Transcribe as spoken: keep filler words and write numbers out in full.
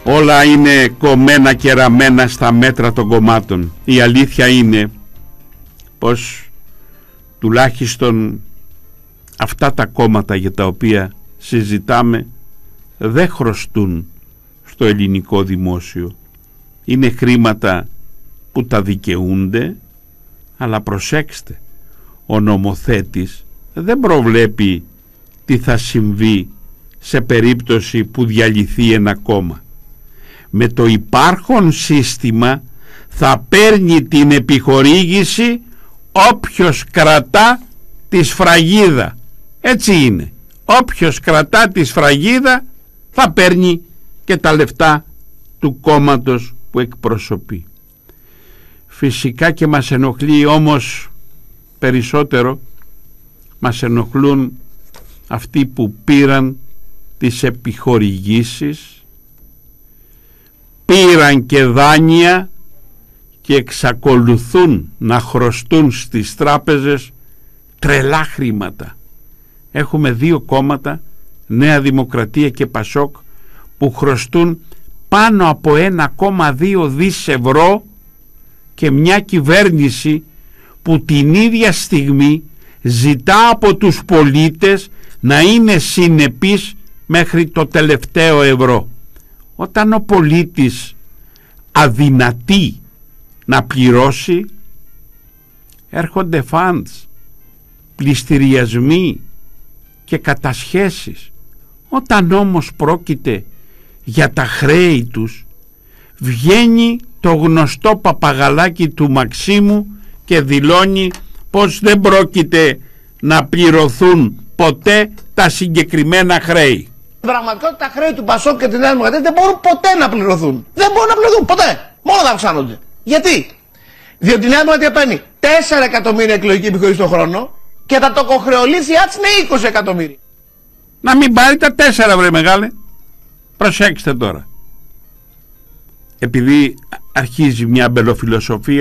όλα είναι κομμένα και ραμμένα στα μέτρα των κομμάτων. Η αλήθεια είναι πως τουλάχιστον αυτά τα κόμματα για τα οποία συζητάμε δεν χρωστούν στο ελληνικό δημόσιο. Είναι χρήματα που τα δικαιούνται, αλλά προσέξτε, ο νομοθέτης δεν προβλέπει τι θα συμβεί σε περίπτωση που διαλυθεί ένα κόμμα. Με το υπάρχον σύστημα θα παίρνει την επιχορήγηση όποιος κρατά τη σφραγίδα. Έτσι είναι. Όποιος κρατά τη σφραγίδα θα παίρνει και τα λεφτά του κόμματος που εκπροσωπεί. Φυσικά και μας ενοχλεί, όμως περισσότερο μας ενοχλούν αυτοί που πήραν τις επιχορηγήσεις, πήραν και δάνεια και εξακολουθούν να χρωστούν στις τράπεζες τρελά χρήματα. Έχουμε δύο κόμματα, Νέα Δημοκρατία και Πασόκ, που χρωστούν πάνω από ένα κόμμα δύο δις ευρώ, και μια κυβέρνηση που την ίδια στιγμή ζητά από τους πολίτες να είναι συνεπείς μέχρι το τελευταίο ευρώ. Όταν ο πολίτης αδυνατεί να πληρώσει, έρχονται φαντς, πληστηριασμοί και κατασχέσεις. Όταν όμως πρόκειται για τα χρέη τους, βγαίνει το γνωστό παπαγαλάκι του Μαξίμου και δηλώνει πως δεν πρόκειται να πληρωθούν ποτέ τα συγκεκριμένα χρέη. Πραγματικά τα χρέη του Πασόκ και της Νέας Δημοκρατίας δεν μπορούν ποτέ να πληρωθούν. Δεν μπορούν να πληρωθούν ποτέ. Μόνο να αυξάνονται. Γιατί? Διότι η Νέα Δημοκρατία παίρνει τέσσερα εκατομμύρια εκλογική επιχορήγηση τον χρόνο και τα τοκοχρεωλήθειά της είναι είκοσι εκατομμύρια. Να μην πάρει τα τέσσερα, βρε μεγάλε. Προσέξτε τώρα. Επειδή αρχίζει μια μπελοφιλοσοφία